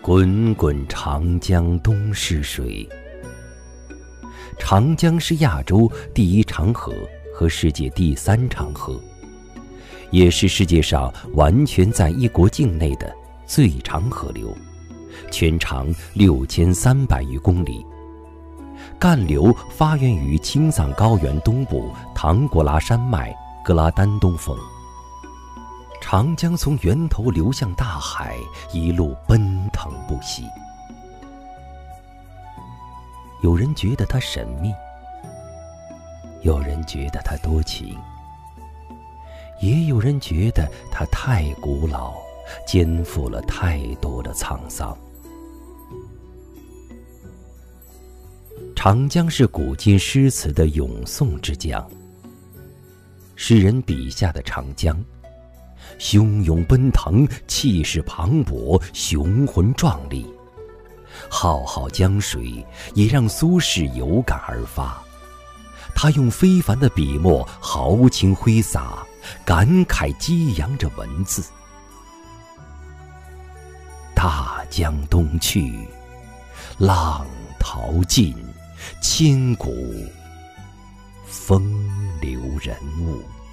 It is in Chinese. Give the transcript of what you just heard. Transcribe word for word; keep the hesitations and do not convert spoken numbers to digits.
滚滚长江东逝水。长江是亚洲第一长河和世界第三长河，也是世界上完全在一国境内的最长河流，全长六千三百余公里。干流发源于青藏高原东部唐古拉山脉格拉丹东峰。长江从源头流向大海，一路奔腾不息。有人觉得它神秘，有人觉得它多情，也有人觉得它太古老，肩负了太多的沧桑。长江是古今诗词的咏颂之江，诗人笔下的长江，汹涌奔腾，气势磅礴，雄浑壮丽。浩浩江水也让苏轼有感而发，他用非凡的笔墨豪情挥洒，感慨激扬着文字。大江东去，浪淘尽，千古风流人物。